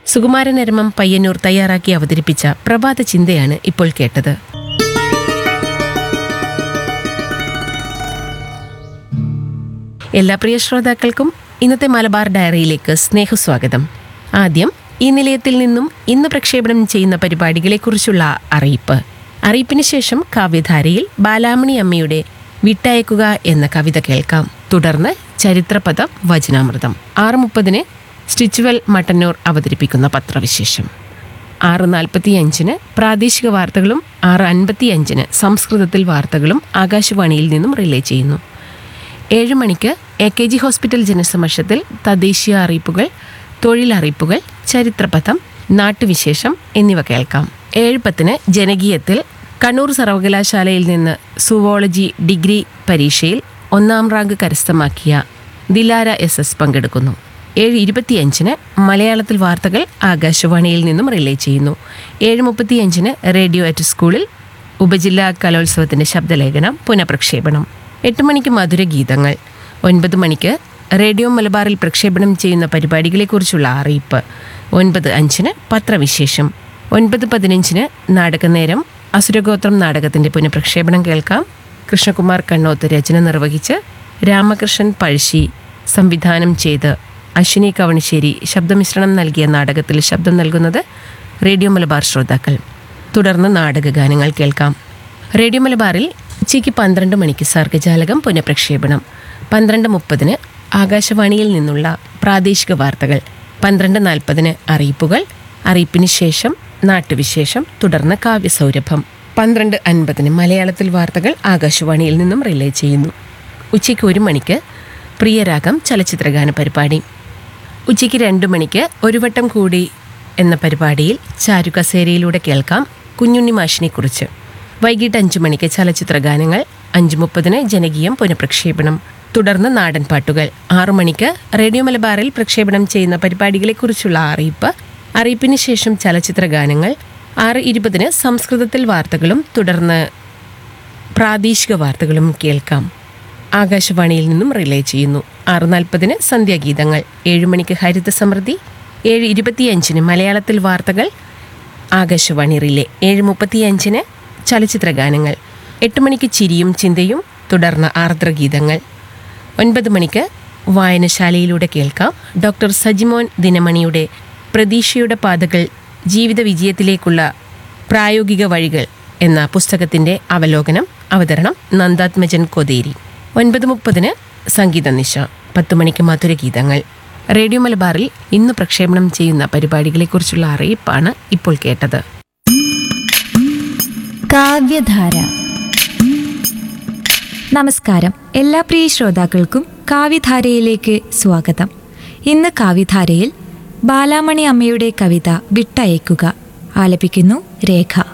സുകുമാരനരമം പയ്യന്നൂർ തയ്യാറാക്കി അവതരിപ്പിച്ച പ്രഭാത ചിന്തയാണ് ഇപ്പോൾ കേട്ടത്. എല്ലാ പ്രിയ ശ്രോതാക്കൾക്കും ഇന്നത്തെ മലബാർ ഡയറിയിലേക്ക് സ്നേഹസ്വാഗതം. ആദ്യം ഈ നിലയത്തിൽ നിന്നും ഇന്ന് പ്രക്ഷേപണം ചെയ്യുന്ന പരിപാടികളെക്കുറിച്ചുള്ള അറിയിപ്പ്. അറിയിപ്പിന് ശേഷം കാവ്യധാരയിൽ ബാലാമണി അമ്മയുടെ വിട്ടയക്കുക എന്ന കവിത കേൾക്കാം. തുടർന്ന് ചരിത്രപദം വചനാമൃതം. 6:30 സ്റ്റിച്ചുവൽ മട്ടന്നൂർ അവതരിപ്പിക്കുന്ന പത്രവിശേഷം. 6:45 പ്രാദേശിക വാർത്തകളും 6:55 സംസ്കൃതത്തിൽ വാർത്തകളും ആകാശവാണിയിൽ നിന്നും റിലേ ചെയ്യുന്നു. 7 മണിക്ക് AKG ഹോസ്പിറ്റൽ ജനസമക്ഷത്തിൽ തദ്ദേശീയ അറിയിപ്പുകൾ, തൊഴിലറിയിപ്പുകൾ, ചരിത്രപഥം, നാട്ടുവിശേഷം എന്നിവ കേൾക്കാം. 7:10 ജനകീയത്തിൽ കണ്ണൂർ സർവകലാശാലയിൽ നിന്ന് സുവോളജി ഡിഗ്രി പരീക്ഷയിൽ 1ാം റാങ്ക് കരസ്ഥമാക്കിയ ദിലാര SS പങ്കെടുക്കുന്നു. 7:25 മലയാളത്തിൽ വാർത്തകൾ ആകാശവാണിയിൽ നിന്നും റിലേ ചെയ്യുന്നു. 7:35 റേഡിയോ അറ്റ് സ്കൂളിൽ ഉപജില്ലാ കലോത്സവത്തിൻ്റെ ശബ്ദലേഖനം പുനഃപ്രക്ഷേപണം. 8 മണിക്ക് മധുരഗീതങ്ങൾ. 9 മണിക്ക് റേഡിയോ മലബാറിൽ പ്രക്ഷേപണം ചെയ്യുന്ന പരിപാടികളെക്കുറിച്ചുള്ള അറിയിപ്പ്. 9:05 പത്രവിശേഷം. 9:15 നാടകനേരം. അസുരഗോത്രം നാടകത്തിൻ്റെ പുനഃപ്രക്ഷേപണം കേൾക്കാം. കൃഷ്ണകുമാർ കണ്ണോത്ത് രചന നിർവഹിച്ച് രാമകൃഷ്ണൻ പഴശ്ശി സംവിധാനം ചെയ്ത് അശ്വിനി കവണിശ്ശേരി ശബ്ദമിശ്രണം നൽകിയ നാടകത്തിൽ ശബ്ദം നൽകുന്നത് റേഡിയോ മലബാർ ശ്രോതാക്കൾ. തുടർന്ന് നാടകഗാനങ്ങൾ കേൾക്കാം. റേഡിയോ മലബാറിൽ ഉച്ചയ്ക്ക് 12 മണിക്ക് സർഗജാലകം പുനഃപ്രക്ഷേപണം. 12:30 ആകാശവാണിയിൽ നിന്നുള്ള പ്രാദേശിക വാർത്തകൾ. 12:40 അറിയിപ്പുകൾ. അറിയിപ്പിന് ശേഷം നാട്ടുവിശേഷം. തുടർന്ന് കാവ്യസൗരഭം. 12:50 മലയാളത്തിൽ വാർത്തകൾ ആകാശവാണിയിൽ നിന്നും റിലേ ചെയ്യുന്നു. ഉച്ചയ്ക്ക് 1 മണിക്ക് പ്രിയരാഗം ചലച്ചിത്രഗാന പരിപാടി. ഉച്ചയ്ക്ക് 2 മണിക്ക് ഒരു വട്ടം കൂടി എന്ന പരിപാടിയിൽ ചാരുകസേരയിലൂടെ കേൾക്കാം കുഞ്ഞുണ്ണി മാഷിനെക്കുറിച്ച്. വൈകിട്ട് 5 മണിക്ക് ചലച്ചിത്രഗാനങ്ങൾ. 5:30 ജനകീയം പുനഃപ്രക്ഷേപണം. തുടർന്ന് നാടൻ പാട്ടുകൾ. 6 മണിക്ക് റേഡിയോ മലബാറിൽ പ്രക്ഷേപണം ചെയ്യുന്ന പരിപാടികളെക്കുറിച്ചുള്ള അറിയിപ്പ്. അറിയിപ്പിന് ശേഷം ചലച്ചിത്രഗാനങ്ങൾ. 6:20 സംസ്കൃതത്തിൽ വാർത്തകളും തുടർന്ന് പ്രാദേശിക വാർത്തകളും കേൾക്കാം. ആകാശവാണിയിൽ നിന്നും റിലേ ചെയ്യുന്നു. 6:40 സന്ധ്യാഗീതങ്ങൾ. 7 മണിക്ക് ഹരിത സമൃദ്ധി. 7:25 മലയാളത്തിൽ വാർത്തകൾ ആകാശവാണി റിലേ. 7:35 ചലച്ചിത്രഗാനങ്ങൾ. 8 മണിക്ക് ചിരിയും ചിന്തയും. തുടർന്ന് ആർദ്രഗീതങ്ങൾ. 9 മണിക്ക് വായനശാലയിലൂടെ കേൾക്കാം ഡോക്ടർ സജിമോൻ ദിനമണിയുടെ പ്രതീക്ഷയുടെ പാതകൾ, ജീവിത വിജയത്തിലേക്കുള്ള പ്രായോഗിക വഴികൾ എന്ന പുസ്തകത്തിൻ്റെ അവലോകനം. അവതരണം നന്ദാത്മജൻ കൊതേരി. 9:30 സംഗീത നിശ. 10 മണിക്ക് മധുരഗീതങ്ങൾ. റേഡിയോ മലബാറിൽ ഇന്ന് പ്രക്ഷേപണം ചെയ്യുന്ന പരിപാടികളെക്കുറിച്ചുള്ള അറിയിപ്പാണ് ഇപ്പോൾ കേട്ടത്. കാവ്യധാര. നമസ്കാരം. എല്ലാ പ്രിയ ശ്രോതാക്കൾക്കും കാവ്യധാരയിലേക്ക് സ്വാഗതം. ഇന്ന് കാവ്യധാരയിൽ ബാലാമണി അമ്മയുടെ കവിത വിട്ടയക്കുക ആലപിക്കുന്നു രേഖ.